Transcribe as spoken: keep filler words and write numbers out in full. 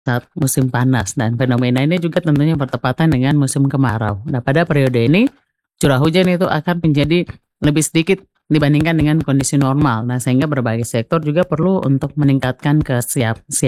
Saat musim panas dan fenomena ini juga tentunya bertepatan dengan musim kemarau. Nah, pada periode ini curah hujan itu akan menjadi lebih sedikit dibandingkan dengan kondisi normal. Nah, sehingga berbagai sektor juga perlu untuk meningkatkan kesiap